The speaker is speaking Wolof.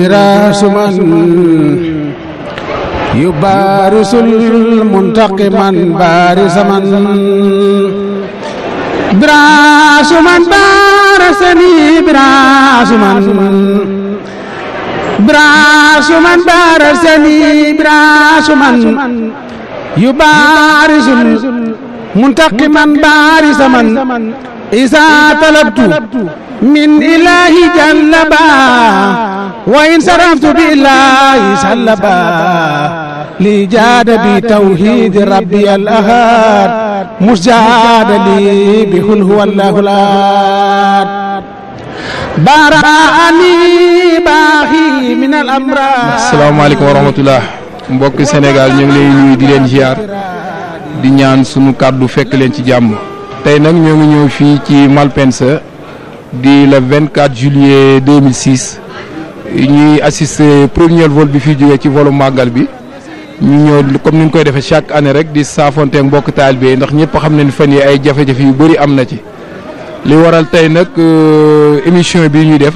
راسما يبارس المنتقما بارسما براسما بارسني براسما بارسني براسما يبارس المنتقما بارسما إذا طلبت من إله جلبا وإن صرفت بالله سلبا لجاد بتوحيد ربي الأحد مجاد لي بقل هو الله الأحد براني باخي من الأمراض. asalaamaaleykum wa rahmatullah mbokk Sénégal ñu ngi lay nuyu di leen ziar di ñaan sunu kàddu fekk leen ci jàmm. tey nag ñoo ngi ñëw fii ci Malpensa di le 24 juillet 2006 ñuy assister premier vol bi fi jógee ci volu màggal bi ñu ñëw comme ni ñu koy defee chaque année rek di saafonteeg mbokk taalibe yi ndax ñëpp xam nañ fan yi ay jafe-jafe yu bëri am na ci li waral tey nag émission bi ñuy def